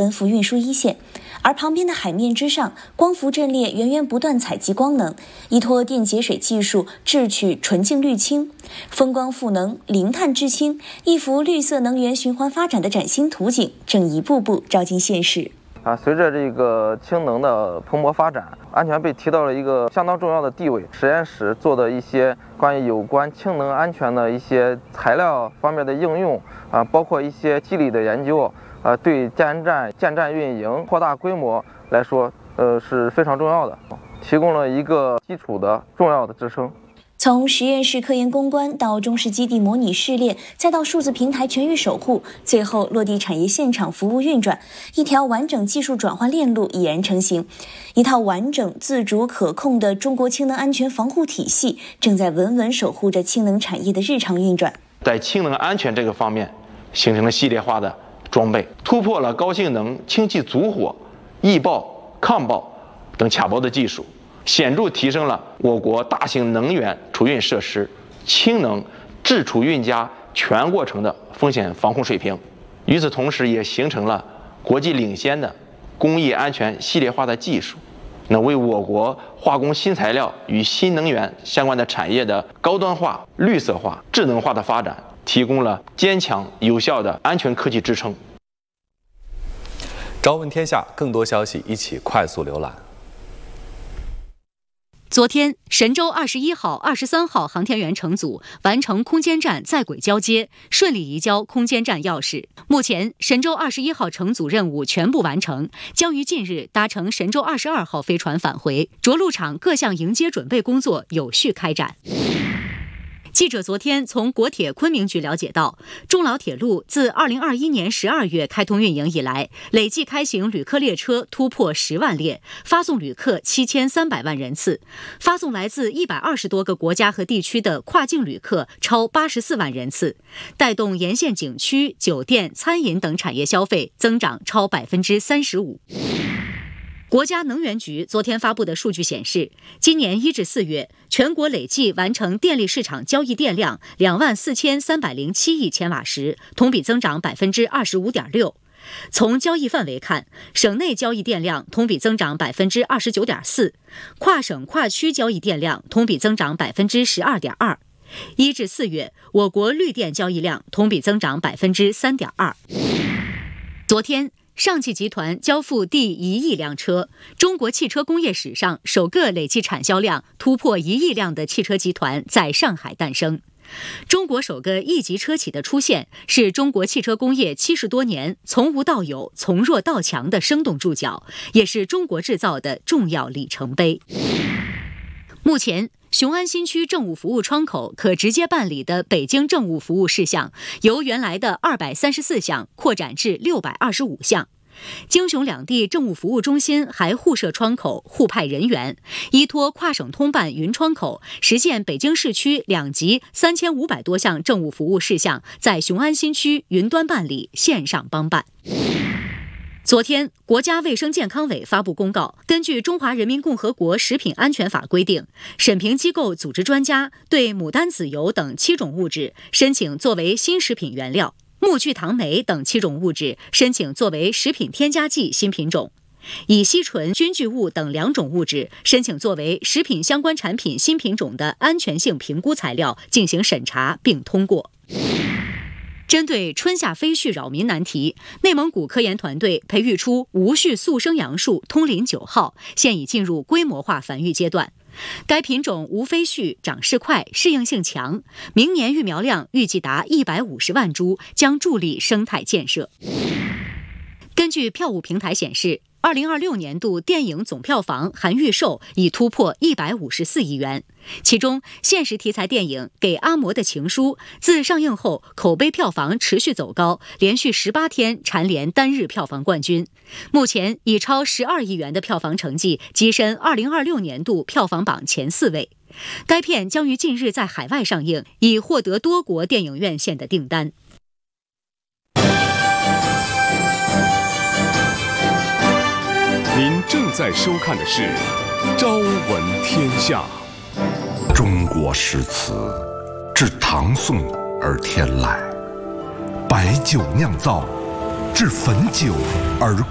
奔赴运输一线。而旁边的海面之上，光伏阵列源源不断采集光能，依托电解水技术制取纯净绿氢，风光赋能，零碳制氢，一幅绿色能源循环发展的崭新图景正一步步照进现实。 随着这个氢能的蓬勃发展，安全被提到了一个相当重要的地位。实验室做的一些关于有关氢能安全的一些材料方面的应用包括一些机理的研究对建站运营扩大规模来说是非常重要的，提供了一个基础的重要的支撑。 从实验室科研攻关到中式基地模拟试炼，再到数字平台全域守护，最后落地产业现场服务运转，一条完整技术转换链路已然成型，一套完整、自主、可控的中国氢能安全防护体系正在稳稳守护着氢能产业的日常运转。 在氢能安全这个方面，形成了系列化的装备，突破了高性能氢气阻火、易爆、抗爆等卡包的技术，显著提升了我国大型能源储运设施氢能制储运加全过程的风险防控水平。与此同时，也形成了国际领先的工业安全系列化的技术，为我国化工新材料与新能源相关的产业的高端化、绿色化、智能化的发展提供了坚强有效的安全科技支撑。 朝闻天下，更多消息一起快速浏览。 昨天，神舟21号、23号航天员乘组完成空间站在轨交接，顺利移交空间站钥匙。目前，神舟21号乘组任务全部完成，将于近日搭乘神舟22号飞船返回。着陆场各项迎接准备工作有序开展。记者昨天从国铁昆明局了解到，中老铁路自2021年12月开通运营以来，累计开行旅客列车突破10万列，发送旅客7300万人次，发送来自120多个国家和地区的跨境旅客超84万人次，带动沿线景区、酒店、餐饮等产业消费增长超35%。国家能源局昨天发布的数据显示，今年1至4月，全国累计完成电力市场交易电量24307亿千瓦时，同比增长25.6%。从交易范围看，省内交易电量同比增长29.4%，跨省跨区交易电量同比增长12.2%。1至4月，我国绿电交易量同比增长3.2%。昨天，上汽集团交付第1亿辆车，中国汽车工业史上首个累计产销量突破1亿辆的汽车集团在上海诞生。中国首个1级车企的出现，是中国汽车工业70多年从无到有、从弱到强的生动注脚，也是中国制造的重要里程碑。目前，雄安新区政务服务窗口可直接办理的北京政务服务事项，由原来的234项扩展至625项。京雄两地政务服务中心还互设窗口，互派人员，依托跨省通办云窗口，实现北京市区2级3500多项政务服务事项在雄安新区云端办理，线上帮办。昨天，国家卫生健康委发布公告，根据《中华人民共和国食品安全法》规定，审评机构组织专家对牡丹籽油等7种物质申请作为新食品原料，木聚糖酶等7种物质申请作为食品添加剂新品种，乙烯醇菌聚物等2种物质申请作为食品相关产品新品种的安全性评估材料进行审查并通过。针对春夏飞絮扰民难题，内蒙古科研团队培育出无序速生杨树通林9号，现已进入规模化繁育阶段。该品种无飞絮，长势快，适应性强，明年育苗量预计达150万株，将助力生态建设。根据票务平台显示，2026年度电影总票房含预售已突破154亿元，其中现实题材电影《给阿嬷的情书》自上映后口碑票房持续走高，连续18天蝉联单日票房冠军，目前以超12亿元的票房成绩跻身2026年度票房榜前4位。该片将于近日在海外上映，已获得多国电影院线的订单。 您正在收看的是《朝闻天下》。 中国诗词自唐宋而天来，白酒酿造，至汾酒而